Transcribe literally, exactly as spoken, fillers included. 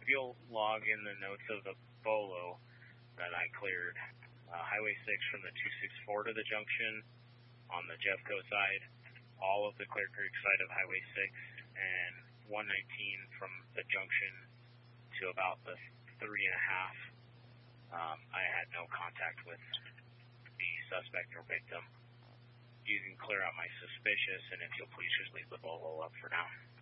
you'll log in the notes of the bolo that I cleared uh, Highway six from the two sixty-four to the junction on the Jeffco side, all of the Clear Creek side of Highway six, and one nineteen from the junction to about the three and a half. Um, I had no contact with the suspect or victim. You can clear out my suspicious, and if you'll please just leave the bolo up for now.